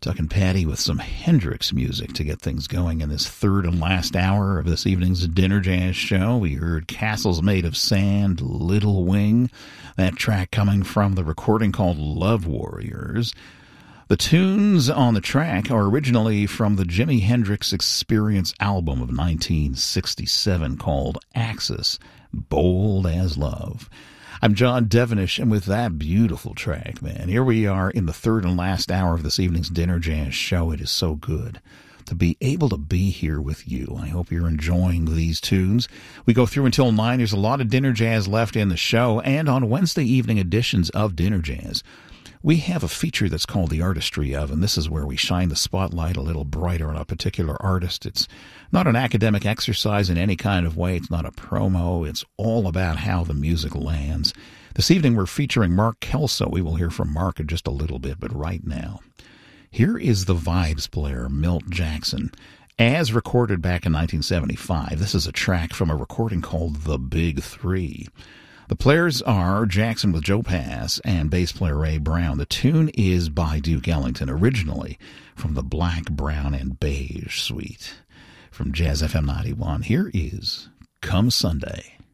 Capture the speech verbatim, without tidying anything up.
Duck and Patty with some Hendrix music to get things going in this third and last hour of this evening's Dinner Jazz show. We heard Castles Made of Sand, Little Wing, that track coming from the recording called Love Warriors. The tunes on the track are originally from the Jimi Hendrix Experience album of nineteen sixty-seven called Axis, Bold as Love. I'm John Devenish, and with that beautiful track, man, here we are in the third and last hour of this evening's Dinner Jazz show. It is so good to be able to be here with you. I hope you're enjoying these tunes. We go through until nine. There's a lot of Dinner Jazz left in the show, and on Wednesday evening editions of Dinner Jazz, we have a feature that's called The Artistry Of, and this is where we shine the spotlight a little brighter on a particular artist. It's not an academic exercise in any kind of way. It's not a promo. It's all about how the music lands. This evening we're featuring Mark Kelso. We will hear from Mark in just a little bit, but right now, here is the Vibes player, Milt Jackson, as recorded back in nineteen seventy-five. This is a track from a recording called The Big Three. The players are Jackson with Joe Pass and bass player Ray Brown. The tune is by Duke Ellington, originally from the Black, Brown, and Beige suite. From Jazz F M ninety-one, here is Come Sunday.